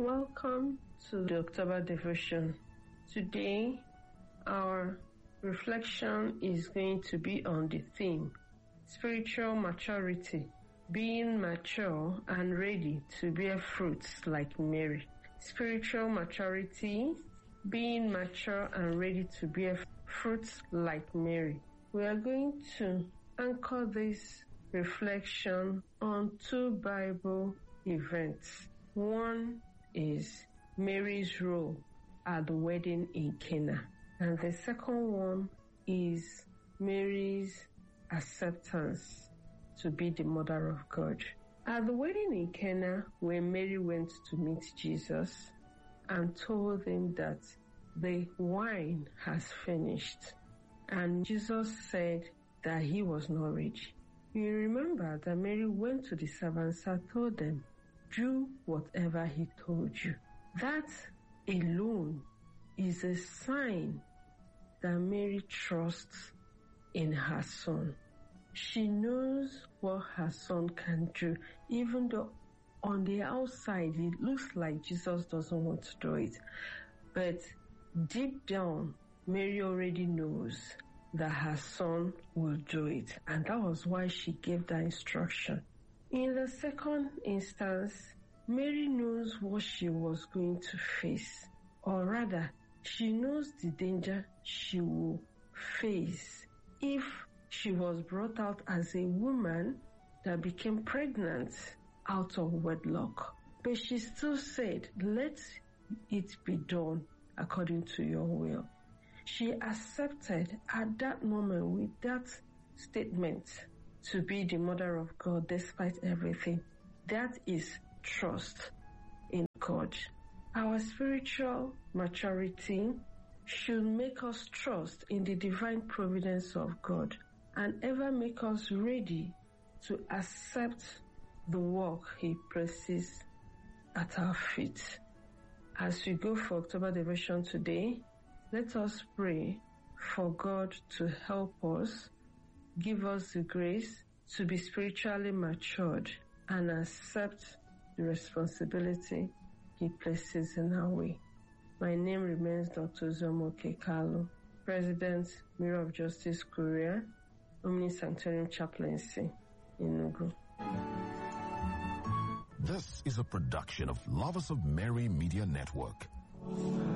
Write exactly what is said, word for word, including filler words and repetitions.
Welcome to the October devotion. Today, our reflection is going to be on the theme, spiritual maturity, being mature and ready to bear fruits like Mary. Spiritual maturity, being mature and ready to bear fruits like Mary. We are going to anchor this reflection on two Bible events. One is Mary's role at the wedding in Cana, and the second one is Mary's acceptance to be the mother of God. At the wedding in Cana, when Mary went to meet Jesus and told him that the wine has finished, and Jesus said that he was not ready. You remember that Mary went to the servants and told them, do whatever he told you. That alone is a sign that Mary trusts in her son. She knows what her son can do, even though on the outside it looks like Jesus doesn't want to do it. But deep down, Mary already knows that her son will do it, and that was why she gave that instruction. In the second instance, Mary knows what she was going to face, or rather, she knows the danger she will face if she was brought out as a woman that became pregnant out of wedlock. But she still said, let it be done according to your will. She accepted at that moment with that statement to be the mother of God despite everything. That is trust in God. Our spiritual maturity should make us trust in the divine providence of God and ever make us ready to accept the work He places at our feet. As we go for October devotion today, let us pray for God to help us, give us the grace to be spiritually matured and accept the responsibility He places in our way. My name remains Doctor Zomo Kekalo, President, Mirror of Justice Korea, Omni Sanctorium Chaplaincy, Enugu. This is a production of Lovers of Mary Media Network.